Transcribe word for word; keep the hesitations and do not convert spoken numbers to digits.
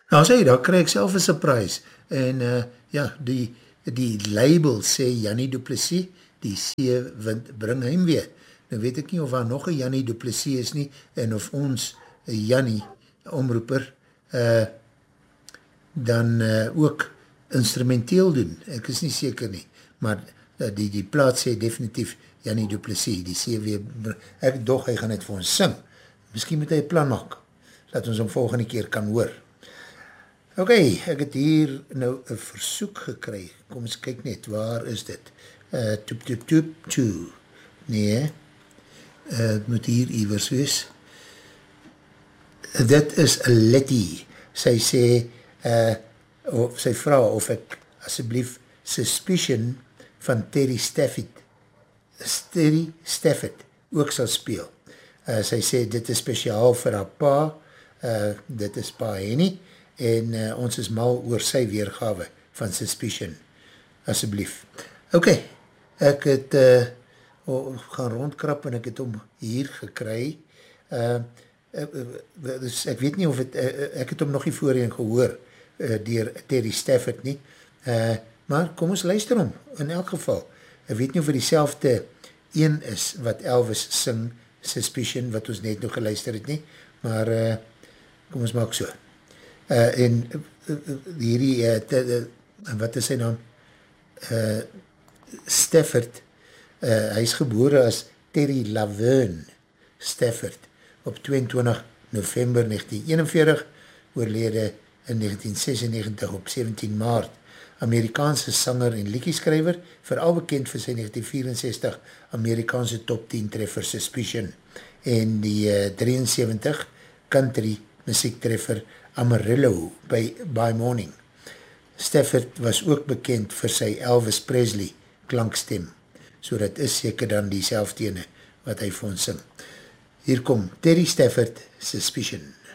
Nou sê, daar krijg ek self een surprise, en uh, ja, die, die label sê Jannie du Plessis, die see wind bring hem weer. Nou weet ek nie of daar nog een Jannie du Plessis is nie, en of ons Jannie, omroeper, uh, dan uh, ook instrumenteel doen. Ek is nie seker nie, maar uh, die, die plaat sê definitief Jannie du Plessis, die sê weer, ek dog, hy gaan het vir ons sing. Miskien moet hy een plan maak, dat ons hom volgende keer kan hoor. Ok, ek het hier nou een versoek gekry. Kom eens kyk net, waar is dit? Uh, toep, toep, toep, toe. Nee, uh, het moet hier iwers wees. Dit is Letty. Sy sê, uh, of, sy vraag of ek asseblief Suspicion van Terry Stafford, Terry Stafford ook sal speel. Uh, sy sê, dit is speciaal vir haar pa, uh, dit is pa Henny, en uh, ons is mal oor sy weergawe van Suspicion, asseblief. Ok, ek het uh, oh, gaan rondkrap en ek het hom hier gekry. Uh, ek, dus ek weet nie of het, uh, ek het hom nog nie voorheen gehoor uh, dier Terry Stafford nie, uh, maar kom ons luister hom, in elk geval. Ek weet nie of het die selfde een is wat Elvis sing, Suspicion, wat ons net nog geluister het nie, maar uh, kom ons maak so. Uh, en uh, hierdie, uh, te, uh, wat is sy naam? Uh, Stafford, uh, hy is gebore as Terry Laverne Stafford op tweeëntwintig November negentien eenenveertig, oorlede in negentien sesennegentig op sewentien Maart. Amerikaanse sanger en liedjeskrywer, veral bekend vir sy negentien vierenzestig Amerikaanse top tien treffer Suspicion en die uh, drieënsewentig country muziektreffer Amarillo by, by Morning. Stafford was ook bekend vir sy Elvis Presley klankstem, so dat is seker dan die selfdene wat hy vir ons sing. Hier kom Terry Stafford, Suspicion.